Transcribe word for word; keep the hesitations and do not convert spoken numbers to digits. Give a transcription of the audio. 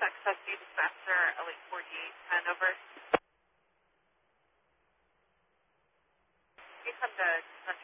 Access B Dispatcher, Elite forty-eight ten, over. You come to